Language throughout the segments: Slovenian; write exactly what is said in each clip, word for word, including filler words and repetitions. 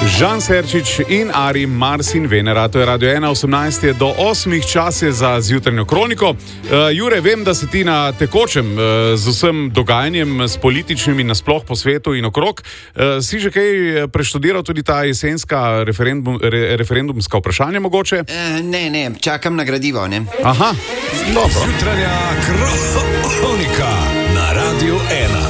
Žan Serčič in Ari, Mars in Venera, to je Radio ena, osemnajst je do osmih, čas je za zjutrajno kroniko. Uh, Jure, vem, da si ti na tekočem uh, z vsem dogajanjem, s političnim in nasploh po svetu in okrog. Uh, si že kaj preštudiral tudi ta jesenska referendum, re, referendumska vprašanja mogoče? Uh, ne, ne, čakam na gradivo, ne. Aha, dobro. Zjutrajna kronika na Radio ena.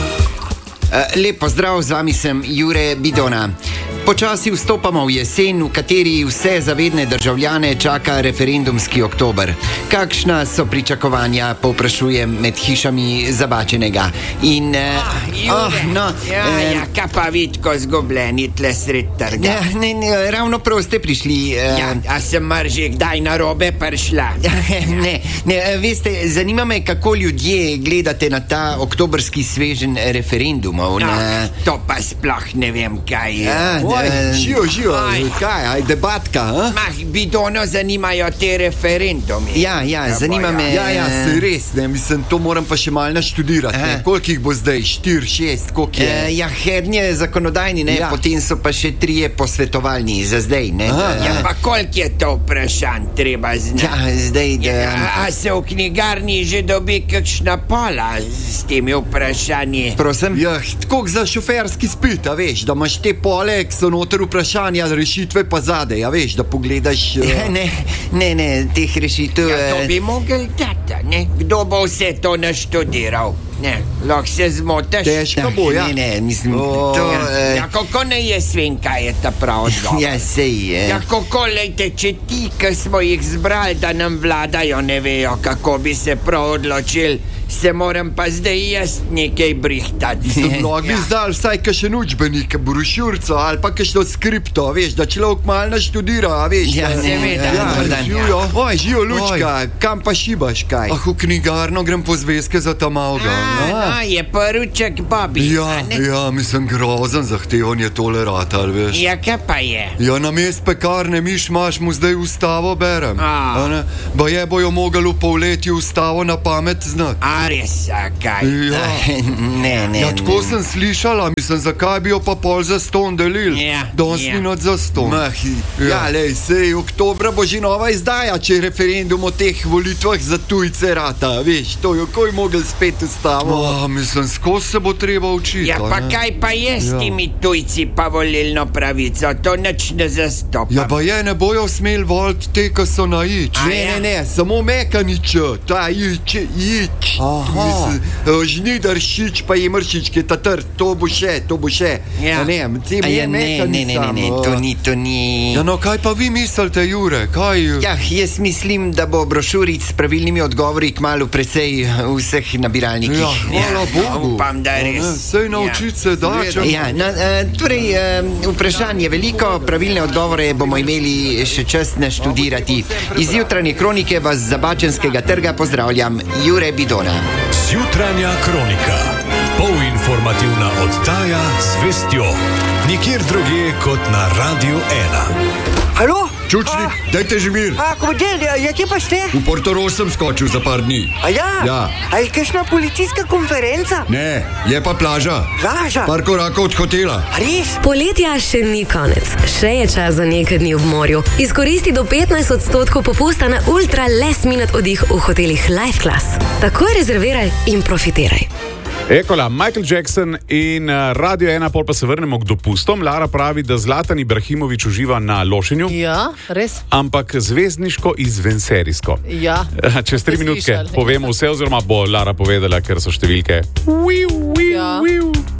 Uh, lep pozdrav, z vami sem Jure Bidona. Počasi vstopamo v jesen, v kateri vse zavedne državljane čaka referendumski oktober. Kakšna so pričakovanja, povprašujem med hišami Zabačenega. In, uh, Jure, oh, no, ja, eh, ja, kaj pa vidko zgubljeni tle sred trga. Ja, ne, ne, ravno prav ste prišli. Uh, Ja, a sem mar že kdaj na robe prišla? ne, ne, veste, zanima me, kako ljudje gledate na ta oktobrski sveženj referendumov. No, Na... to pa sploh ne vem, kaj je. A, Oj, da- živo, živo, Aj. kaj, aj debatka, a? Mah, Bidono zanimajo te referendumi. Ja, ja, zanima boja. me. Ja, ja, se res, ne, mislim, to moram pa še malo naštudirati, ne, Aha. koliko jih bo zdaj, štir, šest, koliko je? Eh, ja, hednje je zakonodajni, ne, Ja. potem so pa še trije posvetovalni za zdaj, ne. Aha, Ja, pa koliko je to vprašanj treba znati? Ja, zdaj, da... Ja, a se v knjigarni že dobi kakšna pola s temi vprašanji? Prosim? Ja, tako za šoferski spit, a veš, da imaš te pole, ki so noter vprašanja, rešitve pa zadej, a veš, da pogledaš... Ja, Uh, ne, ne, ne, teh rešitev... Ja, to eh, bi mogel dati, ne? Kdo bo vse to naštudiral? Ne, lahko se zmotiš. težko bo, ja. Ne, ne, mislim, O, to... Ja, eh, ja, kako ne je svin, kaj je ta prav odgovor? Ja, sej, eh. Ja, kako lejte, če ti, ki smo jih zbrali, da nam vladajo, ne vejo, kako bi se prav odločili, se moram pa zdaj jaz nekaj brihtati. Lahko bi zdal vsaj kakšen učbenik, brošurco ali pa kakšno skripto, a veš, da človek malo naštudira, a veš. Ja, da- seveda, ja, dober dan. živijo. Oj, živijo, Lučka, kam pa šibaš kaj? Ah, v knjigarno grem po zvezke za tamavga. A, no, je poruček Bobby. Ja, a ne? ja, mislim, grozen zahteven je tole rat, ali veš. Ja, kaj pa je? Ja, na mest pekarne miš maš mu zdaj ustavo berem. A. A ne? Ba je bojo mogli v polletju ustavo na pamet znati. A res, a kaj? Ja. Ne, ne, Ja, tako ne. sem slišala, mislim, zakaj bi jo pa pol za ston delil? Ja, Danes ja. minut za ston. Mahi. Ja, lej, sej, oktobra bo že nova izdaja, če je referendum o teh volitvah za tujce rata, veš, to jo koj mogel spet ustavo. Oh, mislim, skozi se bo treba učiti. Ja, a pa ne? kaj pa je s Ja. temi tujci pa volilno pravico? To nič ne zastopa. Ja, pa je, ne bojo smeli voliti te, ki so na ič. A Ne, ja? ne, ne, samo mekanič, ta ič, ič. Aha. Mislim, eh, žnidaršič pa imršič, ki je ta trd, to bo še, to bo še. Ja. A ne, tem A je ja, ne, ne, ne, ne, ne, to ni, to ni... Ja, no, kaj pa vi mislite, Jure, kaj? Ja, jaz mislim, da bo brošuric s pravilnimi odgovori kmalu precej v vseh nabiralnikih. Ja, hvala Bogu. upam, da je res. A ne, Sej naučiti se da, če... Ja, na, eh, torej, eh, vprašanje je veliko, pravilne odgovore bomo imeli še čas naštudirati. Iz jutranje kronike vas z Zabačenskega trga pozdravljam, Jure Bidona. Zjutrajna kronika. Polinformativna oddaja z vestjo. Nikjer drugje kot na Radio ena. Halo? Čučnik, dajte že mir. A, komandir, ja, kje pa ste? V Portorož sem skočil za par dni. A ja? Ja. A je kakšna policijska konferenca? Ne, je pa plaža. Plaža? Par korakov od hotela. A res? Poletja še ni konec, še je čas za nekaj dni v morju. Izkoristi do petnajst odstotkov popusta na ultra last minute oddih v hotelih Life Class. Takoj rezerviraj in profitiraj. Ekola, Michael Jackson in uh, Radio ena, pol pa se vrnemo k dopustom. Lara pravi, da Zlatan Ibrahimović uživa na Lošinju, Ja, res? ampak zvezdniško izvenserijsko. Ja. Čez tri Ste minutke slišali? povemo vse, oziroma bo Lara povedala, ker so številke. Wiu, wiu, Ja. wiu.